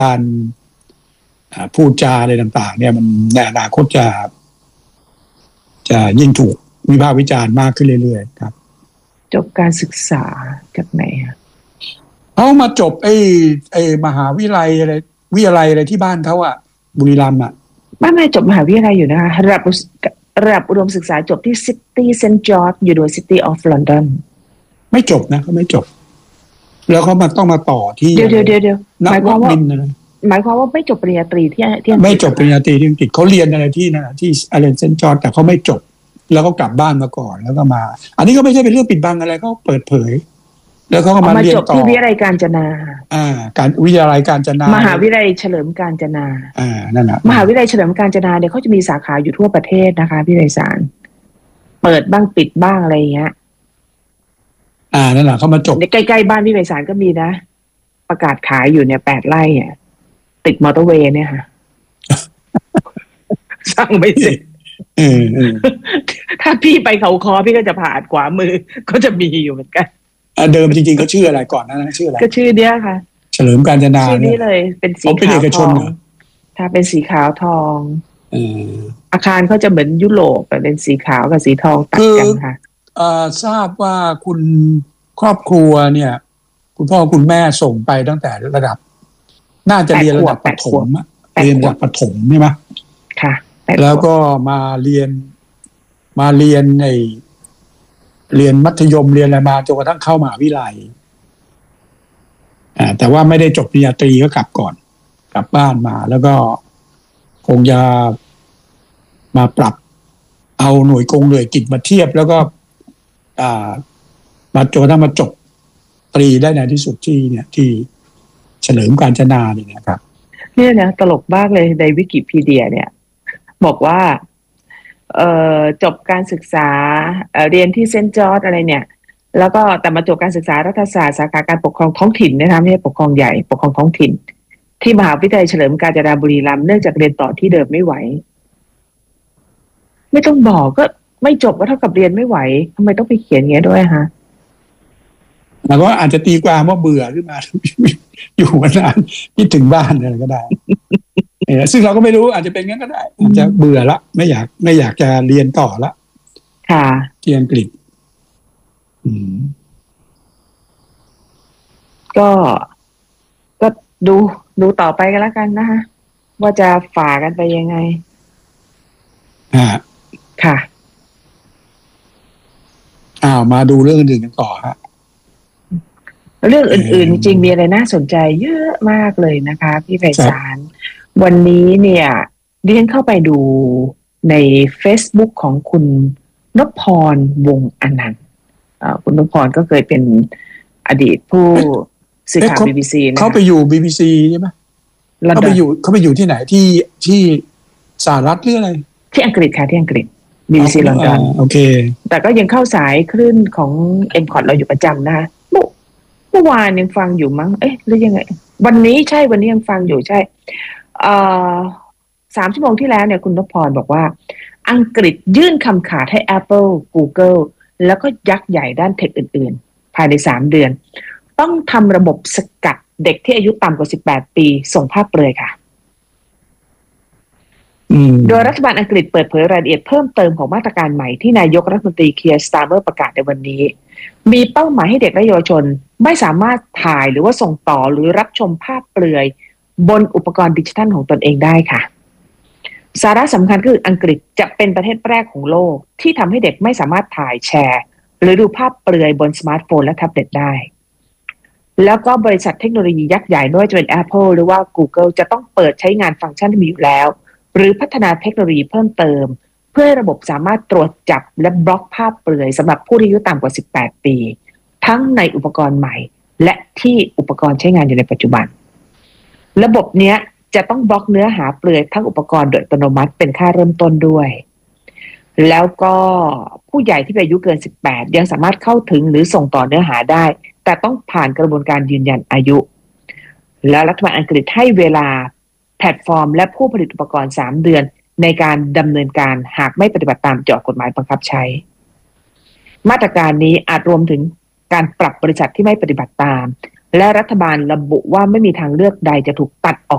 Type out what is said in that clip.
การพูดจาอะไรต่างๆเนี่ยมันในอนาคตจะยิ่งถูกวิพากษ์วิจารณ์มากขึ้นเรื่อยๆครับจบการศึกษาจากไหนคะเขามาจบไอ้มหาวิทยาลัยอะไรที่บ้านเขาอะบุรีรัมย์อะไม่จบมหาวิทยาลัยอยู่นะคะระดับอุดมศึกษาจบที่ City St George University of London ไม่จบนะเขาไม่จบแล้วเขาต้องมาต่อที่เดี๋ยวหมายความว่าไม่จบปริญญาตรีที่ไม่จบปริญญาตรีที่อังกฤษเขาเรียนอะไรที่นั่นที่อเลนเซนจอร์จแต่เขาไม่จบแล้วก็กลับบ้านมาก่อนแล้วก็มาอันนี้ก็ไม่ใช่เป็นเรื่องปิดบังอะไรเขาเปิดเผยแล้วเขาก็มาเรียนต่อที่วิทยาลัยกาญจนาการวิทยาลัยกาญจนามหาวิทยาลัยเฉลิมกาญจนานั่นแหละมหาวิทยาลัยเฉลิมกาญจนาเนี่ยเขาจะมีสาขาอยู่ทั่วประเทศนะคะพี่ไพศาลเปิดบ้างปิดบ้างอะไรอย่างเงี้ยนั่นแหละเขามาจบใกล้ๆบ้านพี่ไพศาลก็มีนะประกาศขายอยู่เนี่ย8 ไร่อ่ะติดมอเตอร์เวย์เนี่ยค่ะสร้างไม่เสร็จถ้าพี่ไปเขาคอพี่ก็จะผ่านขวามือก็จะมีอยู่เหมือนกันเดิมจริงๆเขาชื่ออะไรก่อนนะชื่ออะไรก็ชื่อเนี้ยค่ะเฉลิมกาญจนาชื่อนี้เลยเป็นสีขาวทองถ้าเป็นสีขาวทองอาคารเขาจะเหมือนยุโรปเป็นสีขาวกับสีทองตัดกันค่ะทราบว่าคุณครอบครัวเนี่ยคุณพ่อคุณแม่ส่งไปตั้งแต่ระดับน่าจะเรียนระดับประถมเรียนระดับประถมใช่ไหมค่ะแล้วก็มาเรียนในเรียนมัธยมเรียนอะไรมาจนกระทั่งเข้ามหาวิทยาลัยแต่ว่าไม่ได้จบปริญญาตรีก็กลับก่อนกลับบ้านมาแล้วก็คงจะมาปรับเอาหน่วยกิตมาเทียบแล้วก็มาจนกระทั่งมาจบตรีได้ในที่สุดที่เฉลิมกาญจนาเนี่ยครับเนี่ยนะตลกมากเลยในวิกิพีเดียเนี่ยบอกว่าจบการศึกษาเรียนที่เซนต์จอร์จอะไรเนี่ยแล้วก็แต่มาจบการศึกษารัฐศาสตร์สาขาการปกครองท้องถิ่นนะคะไม่ใช่ปกครองใหญ่ปกครองท้องถิ่นที่มหาวิทยาลัยเฉลิมกาญจนาบุรีรัมย์เนื่องจากเรียนต่อที่เดิมไม่ไหวไม่ต้องบอกก็ไม่จบก็เท่ากับเรียนไม่ไหวทำไมต้องไปเขียนเงี้ยด้วยฮะแล้วก็อาจจะตีความว่าเบื่อขึ้นมาอยู่มานานคิดถึงบ้านอะไรก็ได้ซึ่งเราก็ไม่รู้อาจจะเป็นงั้นก็ได้อาจจะเบื่อละไม่อยากจะเรียนต่อละค่ะที่อังกฤษก็ดูต่อไปกันแล้วกันนะคะว่าจะฝ่ากันไปยังไงค่ะมาดูเรื่องอื่นกันต่อฮะเรื่องอื่นๆจริงมีอะไรน่าสนใจเยอะมากเลยนะคะพี่ไพศาลวันนี้เนี่ยดิฉันเข้าไปดูใน Facebook ของคุณนพพรวงศ์อนันต์คุณนพพรก็เคยเป็นอดีตผู้สื่อข่าว BBC นะเขาไปอยู่ BBC ใช่ไหมเขาไปอยู่ที่ไหนที่สหรัฐหรืออะไรที่อังกฤษค่ะที่อังกฤษ BBC ลอนดอนโอเคแต่ก็ยังเข้าสายคลื่นของ M-Cot เราอยู่ประจำนะเมื่อวานยังฟังอยู่มั้งหรือยังไงวันนี้ยังฟังอยู่ใช่3 ชั่วโมงที่แล้วเนี่ยคุณนพพรบอกว่าอังกฤษยื่นคำขาดให้ Apple Google แล้วก็ยักษ์ใหญ่ด้านเทคอื่นๆภายใน3 เดือนต้องทำระบบสกัดเด็กที่อายุต่ำกว่า18 ปีส่งภาพเปลือยค่ะโดยรัฐบาลอังกฤษเปิดเผยรายละเอียดเพิ่มเติมของมาตรการใหม่ที่นายกรัฐมนตรีเคียร์สตาร์เมอร์ประกาศในวันนี้มีเป้าหมายให้เด็กและเยาวชนไม่สามารถถ่ายหรือว่าส่งต่อหรือรับชมภาพเปลือยบนอุปกรณ์ดิจิทัลของตนเองได้ค่ะสาระสำคัญคืออังกฤษจะเป็นประเทศแรกของโลกที่ทำให้เด็กไม่สามารถถ่ายแชร์หรือดูภาพเปลือยบนสมาร์ทโฟนและแท็บเล็ตได้แล้วก็บริษัทเทคโนโลยียักษ์ใหญ่ไม่ว่าจะเป็น Apple หรือว่า Google จะต้องเปิดใช้งานฟังก์ชันที่มีอยู่แล้วหรือพัฒนาเทคโนโลยีเพิ่มเติมเพื่อให้ระบบสามารถตรวจจับและบล็อกภาพเปลือยสำหรับผู้ที่อายุต่ำกว่า18 ปีทั้งในอุปกรณ์ใหม่และที่อุปกรณ์ใช้งานอยู่ในปัจจุบันระบบนี้จะต้องบล็อกเนื้อหาเปลือยทั้งอุปกรณ์โดยอัตโนมัติเป็นค่าเริ่มต้นด้วยแล้วก็ผู้ใหญ่ที่อายุเกิน18ยังสามารถเข้าถึงหรือส่งต่อเนื้อหาได้แต่ต้องผ่านกระบวนการยืนยันอายุและรัฐบาลอังกฤษให้เวลาแพลตฟอร์มและผู้ผลิตอุปกรณ์3 เดือนในการดำเนินการหากไม่ปฏิบัติตามกฎหมายบังคับใช้มาตรการนี้อาจรวมถึงการปรับบริษัทที่ไม่ปฏิบัติตามและรัฐบาลระบุว่าไม่มีทางเลือกใดจะถูกตัดออก